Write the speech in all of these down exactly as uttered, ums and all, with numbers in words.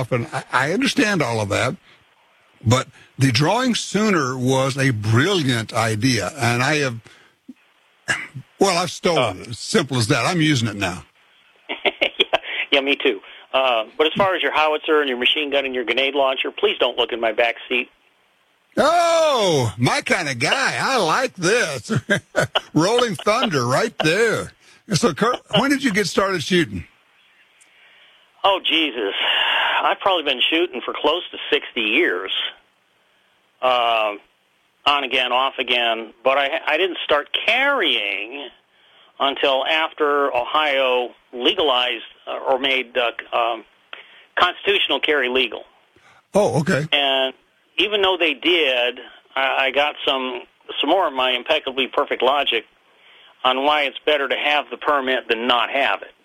off, and I, I understand all of that. But the drawing sooner was a brilliant idea, and I have, well, I've stolen uh, it. As simple as that. I'm using it now. yeah, yeah, me too. Uh, but as far as your howitzer and your machine gun and your grenade launcher, please don't look in my back seat. Oh, my kind of guy. I like this. Rolling Thunder right there. So, Kurt, when did you get started shooting? Oh, Jesus. I've probably been shooting for close to sixty years. Uh, on again, off again. But I, I didn't start carrying until after Ohio legalized uh, or made uh, um, constitutional carry legal. Oh, okay. And even though they did, I, I got some some more of my impeccably perfect logic on why it's better to have the permit than not have it.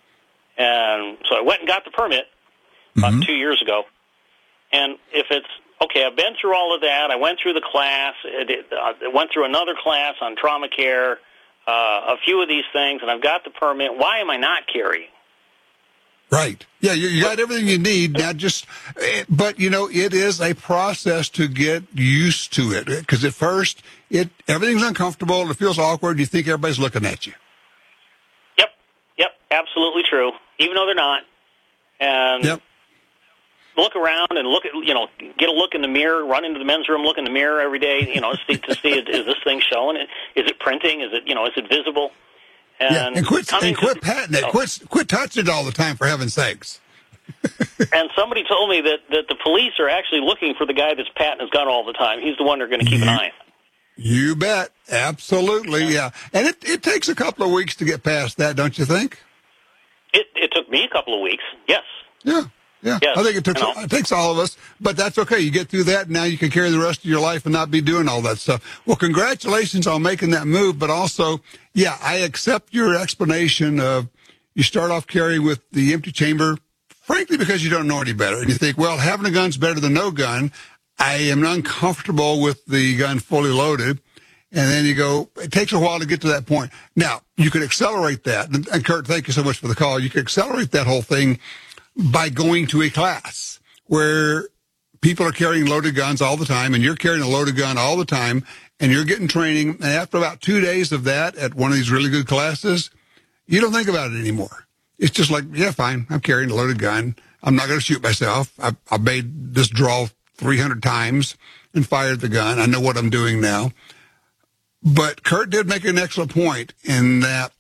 And so I went and got the permit about mm-hmm. two years ago. And if it's, okay, I've been through all of that. I went through the class. It, uh, I went through another class on trauma care, uh, a few of these things, and I've got the permit. Why am I not carrying? Right. Yeah, you, you got everything you need. Now just, but, you know, it is a process to get used to it. Because at first, it everything's uncomfortable. It feels awkward. You think everybody's looking at you. Yep. Yep. Absolutely true. Even though they're not. And yep. Look around and look at, you know, get a look in the mirror, run into the men's room, look in the mirror every day, you know, see, to see, is this thing showing? Is it printing? Is it, you know, is it visible? And, yeah, and quit, and quit patting it. Oh. Quit, quit touching it all the time, for heaven's sakes. And somebody told me that, that the police are actually looking for the guy that's patting his gun all the time. He's the one they're going to keep you, an eye on. You bet. Absolutely, yeah. yeah. And it, it takes a couple of weeks to get past that, don't you think? It it took me a couple of weeks, yes. Yeah. Yeah, yes, I think it, took, it takes all of us, but that's okay. You get through that, and now you can carry the rest of your life and not be doing all that stuff. Well, congratulations on making that move, but also, yeah, I accept your explanation of you start off carrying with the empty chamber, frankly, because you don't know any better. And you think, well, having a gun's better than no gun. I am uncomfortable with the gun fully loaded. And then you go, it takes a while to get to that point. Now, you could accelerate that. And, and Kurt, thank you so much for the call. You could accelerate that whole thing by going to a class where people are carrying loaded guns all the time, and you're carrying a loaded gun all the time, and you're getting training. And after about two days of that at one of these really good classes, you don't think about it anymore. It's just like, yeah, fine, I'm carrying a loaded gun. I'm not going to shoot myself. I, I made this draw three hundred times and fired the gun. I know what I'm doing now. But Kurt did make an excellent point in that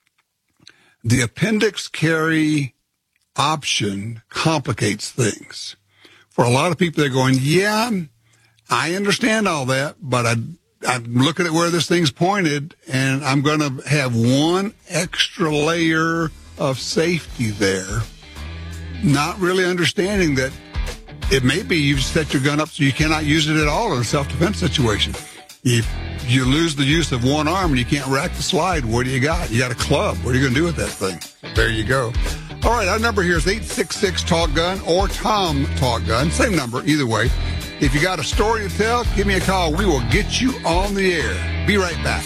the appendix carry option complicates things. For a lot of people, they're going, yeah, I understand all that, but I, I'm looking at where this thing's pointed, and I'm going to have one extra layer of safety there, not really understanding that it may be you've set your gun up so you cannot use it at all in a self-defense situation. If you lose the use of one arm and you can't rack the slide, what do you got? You got a club. What are you going to do with that thing? There you go. All right, our number here is eight six six, talk gun or Tom Talk Gun. Same number, either way. If you got a story to tell, give me a call. We will get you on the air. Be right back.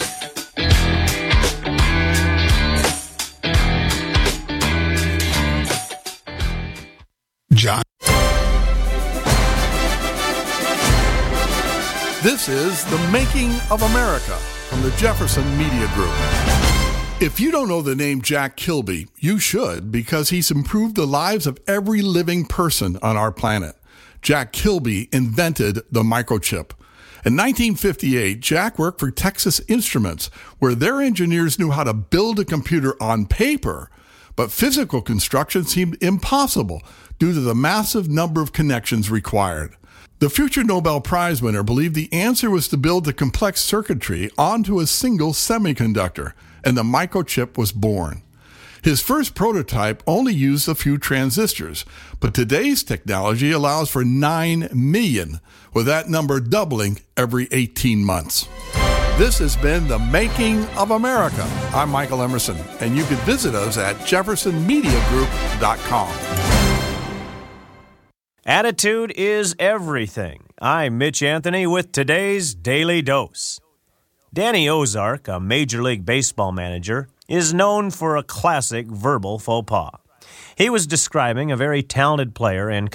John. This is The Making of America from the Jefferson Media Group. If you don't know the name Jack Kilby, you should, because he's improved the lives of every living person on our planet. Jack Kilby invented the microchip. In nineteen fifty-eight, Jack worked for Texas Instruments, where their engineers knew how to build a computer on paper, but physical construction seemed impossible due to the massive number of connections required. The future Nobel Prize winner believed the answer was to build the complex circuitry onto a single semiconductor, and the microchip was born. His first prototype only used a few transistors, but today's technology allows for nine million, with that number doubling every eighteen months. This has been The Making of America. I'm Michael Emerson, and you can visit us at jefferson media group dot com. Attitude is everything. I'm Mitch Anthony with today's Daily Dose. Danny Ozark, a Major League Baseball manager, is known for a classic verbal faux pas. He was describing a very talented player and